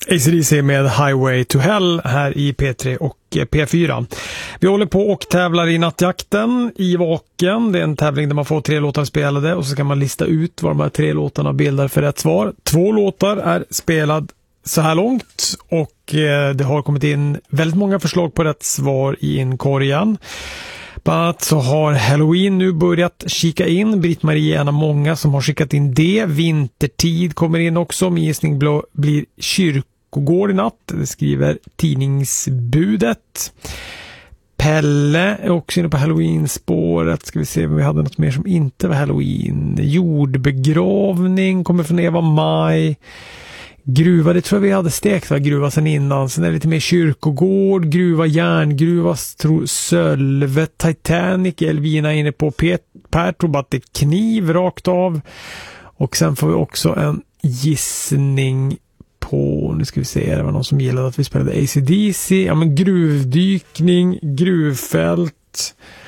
AC/DC med Highway to Hell här i P3 och P4. Vi håller på och tävlar i nattjakten i Vaken. Det är en tävling där man får 3 låtar spelade och så ska man lista ut vad de här 3 låtarna bildar för rätt svar. 2 låtar är spelad så här långt och det har kommit in väldigt många förslag på rätt svar i inkorgen. Bland annat så har Halloween nu börjat kika in. Britt-Marie är en av många som har skickat in det. Vintertid kommer in också. Min gissning blir kyrkogård i natt. Det skriver tidningsbudet. Pelle är också inne på Halloween-spåret. Ska vi se om vi hade något mer som inte var Halloween. Jordbegravning kommer från Eva Maj. Gruva, det tror jag vi hade stekt var gruva sen innan. Sen är det lite mer kyrkogård, gruva, järngruva, Sölve, Titanic, Elvina inne på Per tror att det är kniv rakt av. Och sen får vi också en gissning på, nu ska vi se, det var någon som gillade att vi spelade AC/DC. Ja men gruvdykning, gruvfält.